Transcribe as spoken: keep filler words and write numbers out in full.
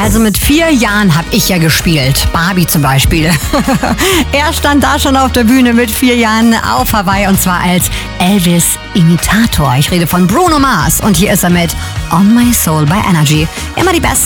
Also mit vier Jahren habe ich ja gespielt. Barbie zum Beispiel. Er stand da schon auf der Bühne mit vier Jahren auf Hawaii und zwar als Elvis-Imitator. Ich rede von Bruno Mars und hier ist er mit On My Soul bei Energy. Immer die besten